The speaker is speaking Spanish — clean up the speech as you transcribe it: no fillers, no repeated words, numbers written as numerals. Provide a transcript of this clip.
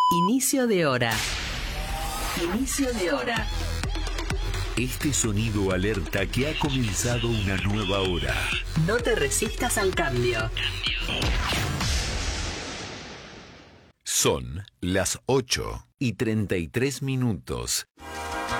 Inicio de hora. Inicio de hora. Este sonido alerta que ha comenzado una nueva hora. No te resistas al cambio. Son las 8:33.